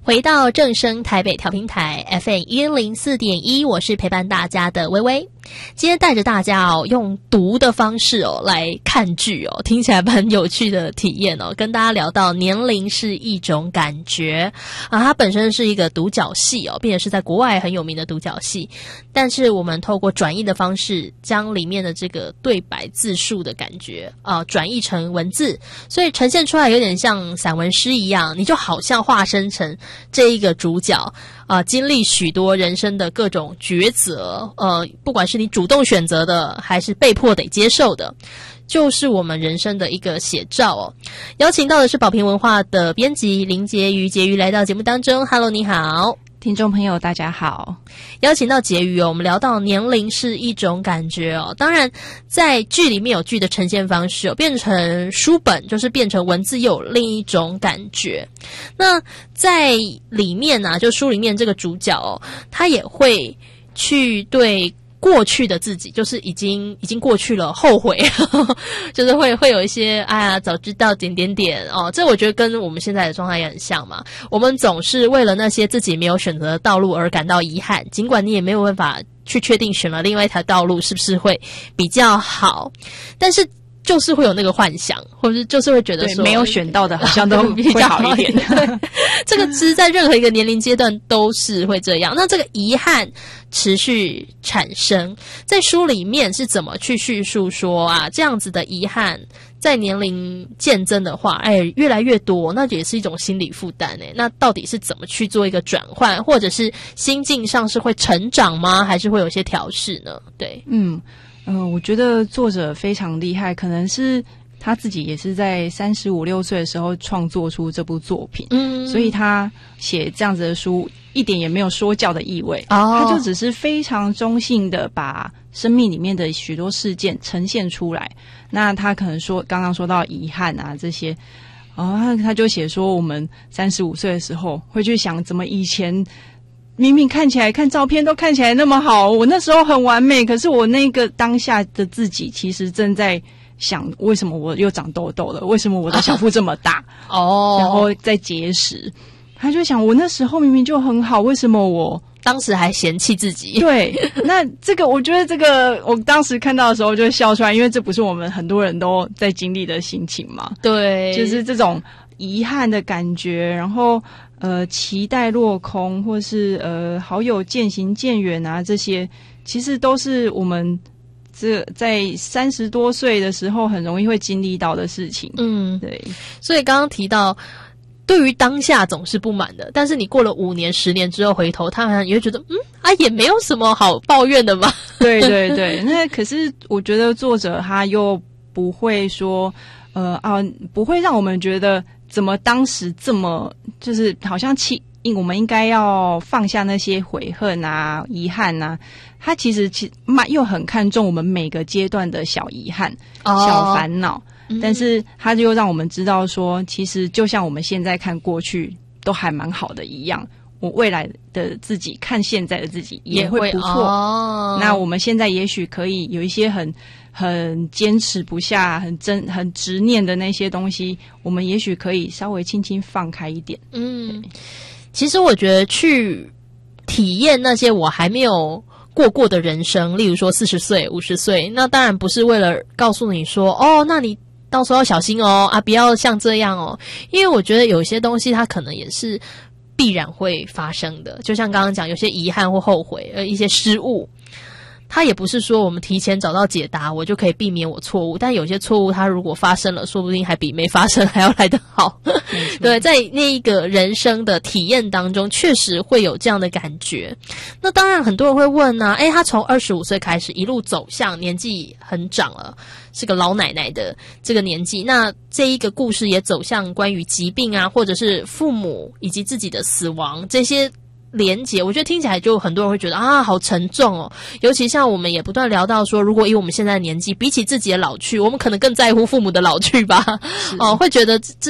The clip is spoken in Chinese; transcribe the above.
回到正声台北调频台 FM104.1， 我是陪伴大家的微微。今天带着大家用读的方式来看剧听起来蛮有趣的体验跟大家聊到年龄是一种感觉它本身是一个独角戏并且是在国外很有名的独角戏，但是我们透过转译的方式，将里面的这个对白字数的感觉转译成文字，所以呈现出来有点像散文诗一样，你就好像化身成这一个主角经历许多人生的各种抉择不管是你主动选择的还是被迫得接受的，就是我们人生的一个写照邀请到的是宝瓶文化的编辑林婕妤，婕妤来到节目当中。 Hello， 你好。 听众朋友大家好。 邀请到婕妤我们聊到年龄是一种感觉当然在剧里面有剧的呈现方式变成书本，就是变成文字又有另一种感觉。那在里面就书里面这个主角他也会去对过去的自己，就是已经过去了，后悔就是会有一些早知道点这我觉得跟我们现在的状态也很像嘛。我们总是为了那些自己没有选择的道路而感到遗憾，尽管你也没有办法去确定选了另外一条道路是不是会比较好，但是就是会有那个幻想，或者就是会觉得说没有选到的好像都比较好一点这个其实在任何一个年龄阶段都是会这样。那这个遗憾持续产生，在书里面是怎么去叙述说这样子的遗憾在年龄渐增的话越来越多，那也是一种心理负担那到底是怎么去做一个转换，或者是心境上是会成长吗？还是会有些调试呢？对， 我觉得作者非常厉害，可能是他自己也是在35、6岁的时候创作出这部作品所以他写这样子的书一点也没有说教的意味他就只是非常中性的把生命里面的许多事件呈现出来。那他可能刚刚说到遗憾这些他就写说我们35岁的时候会去想怎么以前明明看起来看照片都看起来那么好，我那时候很完美，可是我那个当下的自己其实正在想为什么我又长痘痘了，为什么我的小腹这么大然后在节食。他就想我那时候明明就很好，为什么我当时还嫌弃自己。 对，那这个我觉得这个我当时看到的时候就笑出来，因为这不是我们很多人都在经历的心情嘛。 对， 就是这种遗憾的感觉，然后期待落空，或是好友渐行渐远这些其实都是我们在30多岁的时候很容易会经历到的事情。对。 所以刚刚提到对于当下总是不满的，但是你过了5年10年之后回头，他好像也会觉得也没有什么好抱怨的嘛。 对对对。那可是我觉得作者他又不会说不会让我们觉得怎么当时这么就是好像我们应该要放下那些悔恨遗憾他其实又很看重我们每个阶段的小遗憾小烦恼但是他就让我们知道说其实就像我们现在看过去都还蛮好的一样，我未来的自己看现在的自己也会不错那我们现在也许可以有一些很坚持不下很执念的那些东西，我们也许可以稍微轻轻放开一点。 其实我觉得去体验那些我还没有过的人生，例如说40岁50岁，那当然不是为了告诉你说那你到时候要小心不要像这样因为我觉得有些东西它可能也是必然会发生的，就像刚刚讲有些遗憾或后悔一些失误，它也不是说我们提前找到解答我就可以避免我错误，但有些错误它如果发生了说不定还比没发生还要来得好对，在那一个人生的体验当中确实会有这样的感觉。那当然很多人会问他从25岁开始一路走向年纪很长了，是个老奶奶的这个年纪，那这一个故事也走向关于疾病或者是父母以及自己的死亡这些连结，我觉得听起来就很多人会觉得好沉重尤其像我们也不断聊到说，如果以我们现在的年纪比起自己的老去，我们可能更在乎父母的老去吧会觉得